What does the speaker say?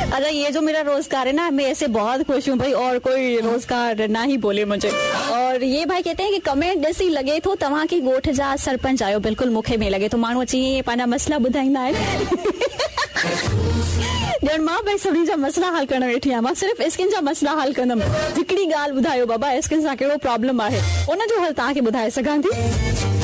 अरे ये जो मेरा रोजगार है ना, मैं ऐसे बहुत खुश हूँ भाई, और कोई रोजगार ना ही बोले मुझे। और ये भाई कहते हैं कि कमेंट ॾिसी लगे थो तव्हां की ॻोठ जा सरपंच आयो, बिल्कुल मूंखे में लगे तो माण्हू अची पंहिंजा मसला ॿुधाईंदा आहिनि। ॼण मां भाई सभिनी जा मसला हल करण वेठी आहियां, मां सिर्फ़ स्किन जा मसला हल कंदमि। हिकिड़ी ॻाल्हि ॿुधायो बाबा, स्किन सां कहिड़ो प्रॉब्लम आहे, उनजो हल तव्हांखे ॿुधाए सघां थी।